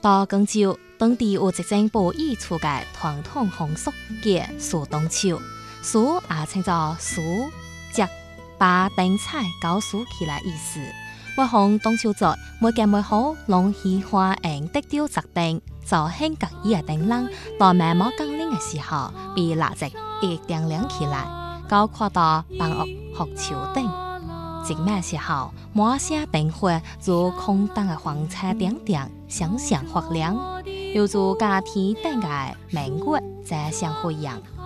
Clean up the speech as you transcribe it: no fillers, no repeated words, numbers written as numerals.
到广州，当地有一种保育厝嘅传统风俗叫树洞树，树也稱作樹隻，把燈彩搞豎起來意思。每逢中秋節，每家每戶攏喜歡用得到紮燈，就興各異嘅燈籠，到晚末降臨嘅時候，被蠟燭一點亮起來，到看到房屋學潮燈。即咩時候，滿些燈火如空蕩嘅黃彩點點，閃閃發亮，猶如家天頂嘅明月在相輝映。